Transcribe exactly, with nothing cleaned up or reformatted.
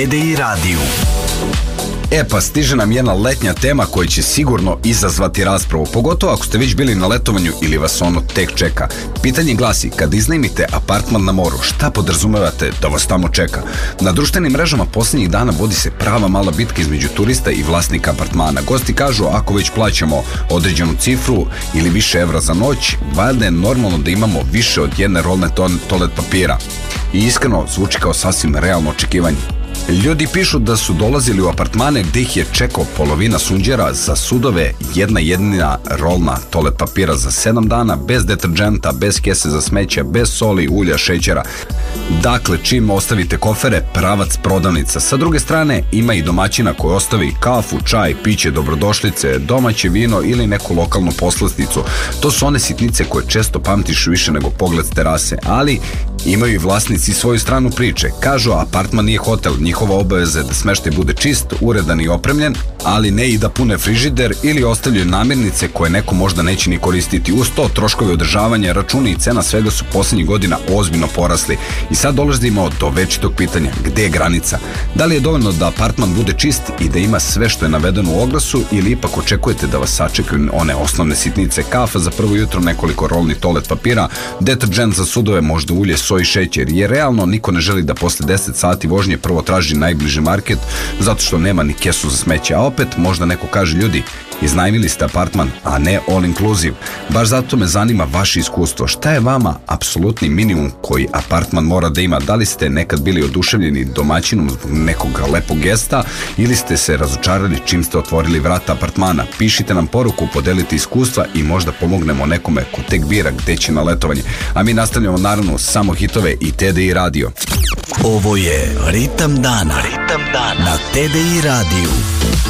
T D I radiju. E pa stiže nam jedna letnja tema koja će sigurno izazvati raspravu, pogotovo ako ste već bili na letovanju ili vas ono tek čeka. Pitanje glasi, kad iznajmite apartman na moru, šta podrazumevate da vas tamo čeka? Na društvenim mrežama posljednjih dana vodi se prava mala bitka između turista i vlasnika apartmana. Gosti kažu, ako već plaćamo određenu cifru ili više evra za noć, valjda je normalno da imamo više od jedne rolne toalet papira. I iskreno zvuči kao sasvim realno očekivanje. Ljudi pišu da su dolazili u apartmane gde ih je čekao polovina sunđera, za sudove jedna jedina rolna toalet papira za sedam dana, bez deterdženta, bez kese za smeće, bez soli, ulja, šećera. Dakle, čim ostavite kofere, pravac prodavnica. Sa druge strane, ima i domaćina koji ostavi kafu, čaj, piće, dobrodošlice, domaće vino ili neku lokalnu poslasticu. To su one sitnice koje često pamtiš više nego pogled s terase, ali imaju i vlasnici svoju stranu priče. Kažu, apartman nije hotel, njihova obaveza je da smeštaj bude čist, uredan i opremljen, ali ne i da pune frižider ili ostavljaju namirnice koje neko možda neće ni koristiti. Uz to, troškovi održavanja, računi i cena svega su poslednjih godina ozbiljno porasli. I sad dolazimo do večitog pitanja, gde je granica? Da li je dovoljno da apartman bude čist i da ima sve što je navedeno u oglasu, ili ipak očekujete da vas sačekaju one osnovne sitnice, kafa za prvo jutro, nekoliko rolnih toalet papira, deterdžent za sudove, možda ulje, soj i šećer, jer realno niko ne želi da posle deset sati vožnje prvo traži najbliži market zato što nema ni kesu za smeće. A opet možda neko kaže, ljudi, iznajmili ste apartman, a ne all inclusive. Baš zato me zanima vaše iskustvo. Šta je vama apsolutni minimum koji apartman mora da ima? Da li ste nekad bili oduševljeni domaćinom zbog nekog lepog gesta ili ste se razočarali čim ste otvorili vrata apartmana? Pišite nam poruku, podelite iskustva i možda pomognemo nekome ko tek bira gde će na letovanje. A mi nastavljamo naravno samo hitove i T D I radio. Ovo je Ritam dana, Ritam dana na T D I radiju.